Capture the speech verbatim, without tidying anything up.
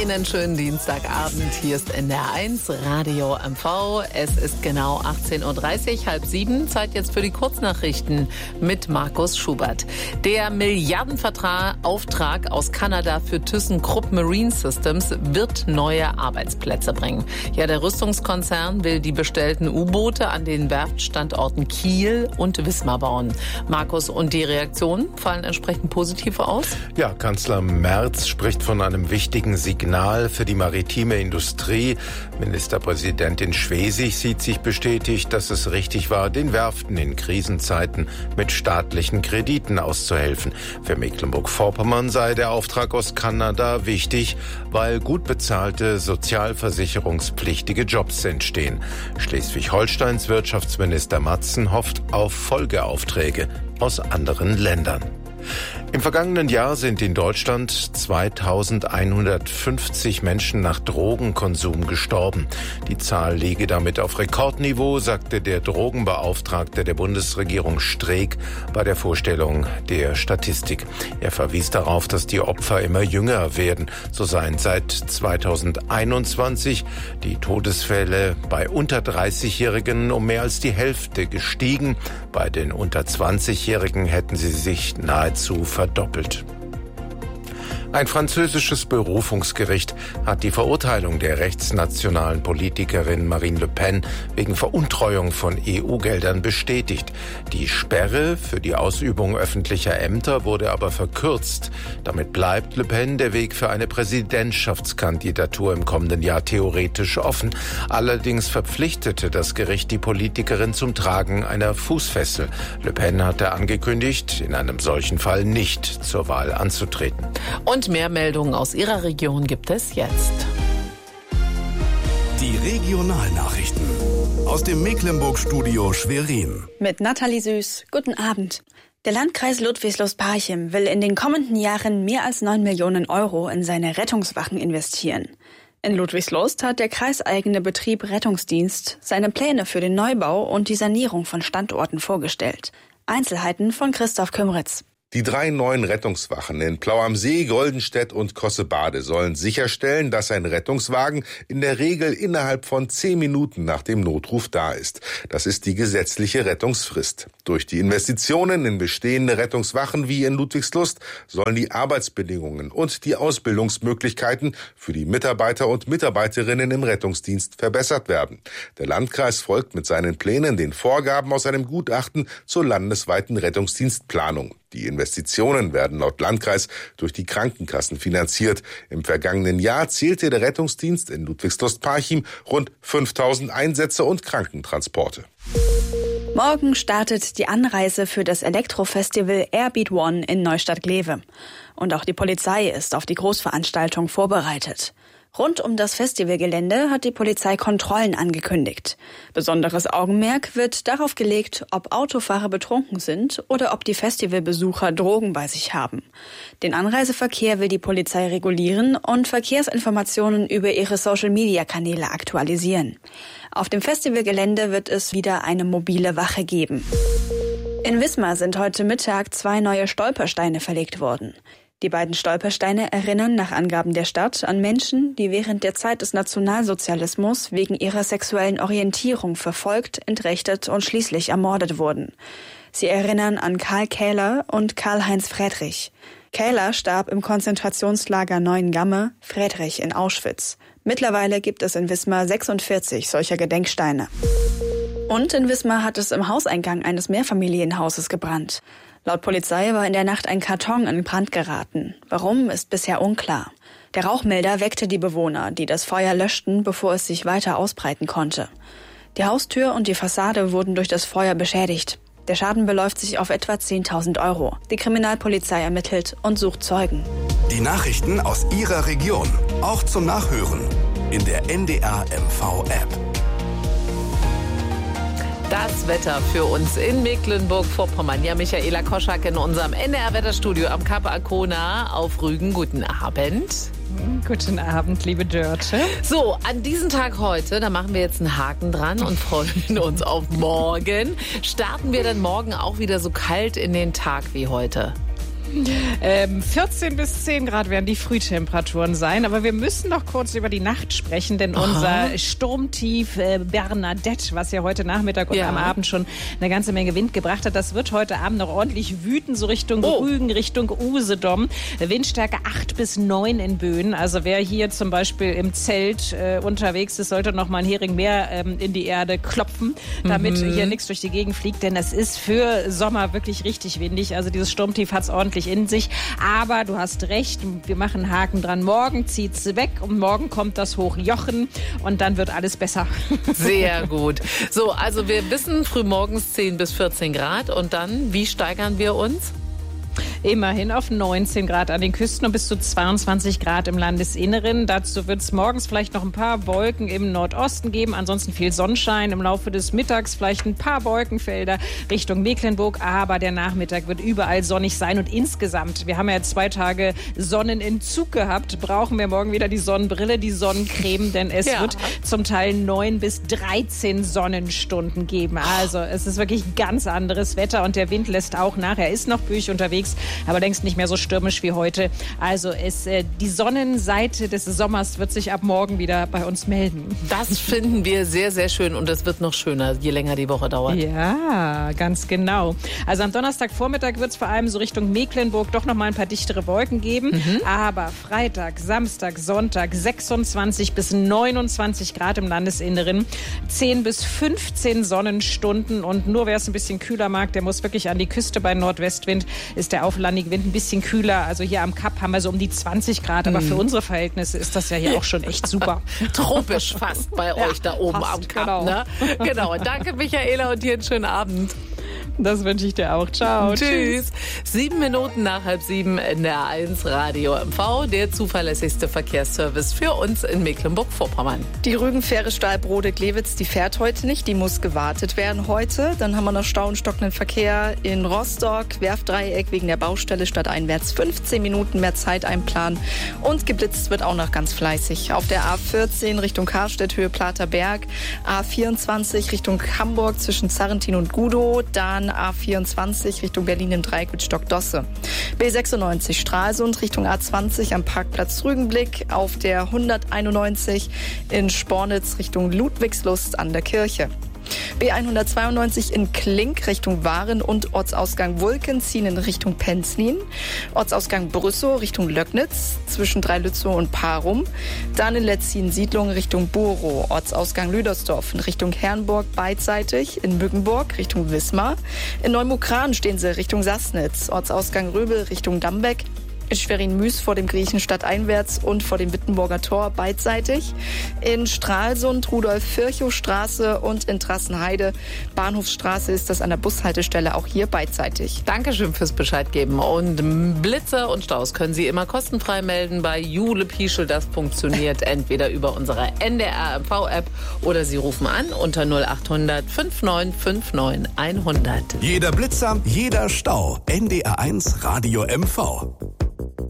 Einen schönen Dienstagabend. Hier ist N D R eins Radio M V. Es ist genau achtzehn Uhr dreißig, halb sieben. Zeit jetzt für die Kurznachrichten mit Markus Schubert. Der Milliardenauftrag aus Kanada für ThyssenKrupp Marine Systems wird neue Arbeitsplätze bringen. Ja, der Rüstungskonzern will die bestellten U-Boote an den Werftstandorten Kiel und Wismar bauen. Markus, und die Reaktionen fallen entsprechend positiv aus? Ja, Kanzler Merz spricht von einem wichtigen Signal für die maritime Industrie. Ministerpräsidentin Schwesig sieht sich bestätigt, dass es richtig war, den Werften in Krisenzeiten mit staatlichen Krediten auszuhelfen. Für Mecklenburg-Vorpommern sei der Auftrag aus Kanada wichtig, weil gut bezahlte, sozialversicherungspflichtige Jobs entstehen. Schleswig-Holsteins Wirtschaftsminister Matzen hofft auf Folgeaufträge aus anderen Ländern. Im vergangenen Jahr sind in Deutschland zweitausendeinhundertfünfzig Menschen nach Drogenkonsum gestorben. Die Zahl liege damit auf Rekordniveau, sagte der Drogenbeauftragte der Bundesregierung Streeck bei der Vorstellung der Statistik. Er verwies darauf, dass die Opfer immer jünger werden. So seien seit zweitausendeinundzwanzig die Todesfälle bei unter dreißigjährigen um mehr als die Hälfte gestiegen. Bei den unter zwanzigjährigen hätten sie sich nahezu verdoppelt. Ein französisches Berufungsgericht hat die Verurteilung der rechtsnationalen Politikerin Marine Le Pen wegen Veruntreuung von E U-Geldern bestätigt. Die Sperre für die Ausübung öffentlicher Ämter wurde aber verkürzt. Damit bleibt Le Pen der Weg für eine Präsidentschaftskandidatur im kommenden Jahr theoretisch offen. Allerdings verpflichtete das Gericht die Politikerin zum Tragen einer Fußfessel. Le Pen hatte angekündigt, in einem solchen Fall nicht zur Wahl anzutreten. Und mehr Meldungen aus Ihrer Region gibt es jetzt. Die Regionalnachrichten aus dem Mecklenburg-Studio Schwerin. Mit Nathalie Süß. Guten Abend. Der Landkreis Ludwigslust-Parchim will in den kommenden Jahren mehr als neun Millionen Euro in seine Rettungswachen investieren. In Ludwigslust hat der kreiseigene Betrieb Rettungsdienst seine Pläne für den Neubau und die Sanierung von Standorten vorgestellt. Einzelheiten von Christoph Kümritz. Die drei neuen Rettungswachen in Plau am See, Goldenstedt und Kossebade sollen sicherstellen, dass ein Rettungswagen in der Regel innerhalb von zehn Minuten nach dem Notruf da ist. Das ist die gesetzliche Rettungsfrist. Durch die Investitionen in bestehende Rettungswachen wie in Ludwigslust sollen die Arbeitsbedingungen und die Ausbildungsmöglichkeiten für die Mitarbeiter und Mitarbeiterinnen im Rettungsdienst verbessert werden. Der Landkreis folgt mit seinen Plänen den Vorgaben aus einem Gutachten zur landesweiten Rettungsdienstplanung. Die Investitionen werden laut Landkreis durch die Krankenkassen finanziert. Im vergangenen Jahr zählte der Rettungsdienst in Ludwigslust-Parchim rund fünftausend Einsätze und Krankentransporte. Morgen startet die Anreise für das Elektrofestival Airbeat One in Neustadt-Glewe. Und auch die Polizei ist auf die Großveranstaltung vorbereitet. Rund um das Festivalgelände hat die Polizei Kontrollen angekündigt. Besonderes Augenmerk wird darauf gelegt, ob Autofahrer betrunken sind oder ob die Festivalbesucher Drogen bei sich haben. Den Anreiseverkehr will die Polizei regulieren und Verkehrsinformationen über ihre Social-Media-Kanäle aktualisieren. Auf dem Festivalgelände wird es wieder eine mobile Wache geben. In Wismar sind heute Mittag zwei neue Stolpersteine verlegt worden. Die beiden Stolpersteine erinnern nach Angaben der Stadt an Menschen, die während der Zeit des Nationalsozialismus wegen ihrer sexuellen Orientierung verfolgt, entrechtet und schließlich ermordet wurden. Sie erinnern an Karl Kähler und Karl-Heinz Friedrich. Kähler starb im Konzentrationslager Neuengamme, Friedrich in Auschwitz. Mittlerweile gibt es in Wismar sechsundvierzig solcher Gedenksteine. Und in Wismar hat es im Hauseingang eines Mehrfamilienhauses gebrannt. Laut Polizei war in der Nacht ein Karton in Brand geraten. Warum, ist bisher unklar. Der Rauchmelder weckte die Bewohner, die das Feuer löschten, bevor es sich weiter ausbreiten konnte. Die Haustür und die Fassade wurden durch das Feuer beschädigt. Der Schaden beläuft sich auf etwa zehntausend Euro. Die Kriminalpolizei ermittelt und sucht Zeugen. Die Nachrichten aus Ihrer Region, auch zum Nachhören in der N D R M V-App. Das Wetter für uns in Mecklenburg-Vorpommern. Ja, Michaela Koschak in unserem N D R-Wetterstudio am Kap Arkona auf Rügen. Guten Abend. Guten Abend, liebe Dörte. So, an diesem Tag heute, da machen wir jetzt einen Haken dran und freuen uns auf morgen. Starten wir dann morgen auch wieder so kalt in den Tag wie heute? Ähm, vierzehn bis zehn Grad werden die Frühtemperaturen sein. Aber wir müssen noch kurz über die Nacht sprechen, denn Aha. unser Sturmtief äh, Bernadette, was ja heute Nachmittag und ja. am Abend schon eine ganze Menge Wind gebracht hat, das wird heute Abend noch ordentlich wüten, so Richtung oh. Rügen, Richtung Usedom. Windstärke acht bis neun in Böen. Also wer hier zum Beispiel im Zelt äh, unterwegs ist, sollte noch mal ein Hering mehr ähm, in die Erde klopfen, damit mhm. hier nichts durch die Gegend fliegt, denn es ist für Sommer wirklich richtig windig. Also dieses Sturmtief hat es ordentlich in sich. Aber du hast recht, wir machen einen Haken dran. Morgen zieht es weg und morgen kommt das Hochjochen und dann wird alles besser. Sehr gut. So, also wir wissen frühmorgens zehn bis vierzehn Grad und dann, wie steigern wir uns? Immerhin auf neunzehn Grad an den Küsten und bis zu zweiundzwanzig Grad im Landesinneren. Dazu wird es morgens vielleicht noch ein paar Wolken im Nordosten geben. Ansonsten viel Sonnenschein. Im Laufe des Mittags vielleicht ein paar Wolkenfelder Richtung Mecklenburg. Aber der Nachmittag wird überall sonnig sein. Und insgesamt, wir haben ja zwei Tage Sonnenentzug gehabt, brauchen wir morgen wieder die Sonnenbrille, die Sonnencreme. Denn es ja. wird zum Teil neun bis dreizehn Sonnenstunden geben. Also es ist wirklich ganz anderes Wetter. Und der Wind lässt auch nach. Er ist noch büchig unterwegs, aber längst nicht mehr so stürmisch wie heute. Also es, äh, die Sonnenseite des Sommers wird sich ab morgen wieder bei uns melden. Das finden wir sehr, sehr schön und es wird noch schöner, je länger die Woche dauert. Ja, ganz genau. Also am Donnerstagvormittag wird es vor allem so Richtung Mecklenburg doch noch mal ein paar dichtere Wolken geben. Mhm. Aber Freitag, Samstag, Sonntag sechsundzwanzig bis neunundzwanzig Grad im Landesinneren, zehn bis fünfzehn Sonnenstunden und nur wer es ein bisschen kühler mag, der muss wirklich an die Küste. Bei Nordwestwind ist der auflandige Wind ein bisschen kühler. Also hier am Kap haben wir so um die zwanzig Grad. Aber für unsere Verhältnisse ist das ja hier auch schon echt super. Tropisch fast bei ja, euch da oben am Kap. Genau. Ne? Genau. Danke, Michaela, und dir einen schönen Abend. Das wünsche ich dir auch. Ciao. Tschüss. Sieben Minuten nach halb sieben in der eins Radio M V, der zuverlässigste Verkehrsservice für uns in Mecklenburg-Vorpommern. Die Rügenfähre Stahlbrode-Glewitz, die fährt heute nicht, die muss gewartet werden heute. Dann haben wir noch Stau und stockenden Verkehr in Rostock, Werftdreieck wegen der Baustelle stadteinwärts fünfzehn Minuten mehr Zeit einplanen. Und geblitzt wird auch noch ganz fleißig. Auf der A vierzehn Richtung Karstedt, Höhe Platerberg, A vierundzwanzig Richtung Hamburg zwischen Zarrentin und Gudow, dann A vierundzwanzig Richtung Berlin im Dreieck mit Stockdosse. B sechsundneunzig Stralsund Richtung A zwanzig am Parkplatz Rügenblick. Auf der hunderteinundneunzig in Spornitz Richtung Ludwigslust an der Kirche. B hundertzweiundneunzig in Klink Richtung Waren und Ortsausgang Wulken ziehen in Richtung Penzlin. Ortsausgang Brüssow Richtung Löcknitz zwischen Dreilützow und Parum. Dann in Letzin Siedlung Richtung Borow. Ortsausgang Lüdersdorf in Richtung Herrenburg beidseitig. In Mückenburg Richtung Wismar. In Neumukran stehen sie Richtung Sassnitz. Ortsausgang Röbel Richtung Dambeck. In Schwerin-Müs vor dem Griechenstadt einwärts und vor dem Wittenburger Tor beidseitig. In Stralsund, Rudolf-Virchow-Straße und in Trassenheide, Bahnhofsstraße ist das an der Bushaltestelle auch hier beidseitig. Dankeschön fürs Bescheid geben. Und Blitze und Staus können Sie immer kostenfrei melden bei Jule Pieschel. Das funktioniert entweder über unsere N D R M V-App oder Sie rufen an unter null acht hundert fünf neun fünf neun hundert. Jeder Blitzer, jeder Stau. N D R eins Radio M V.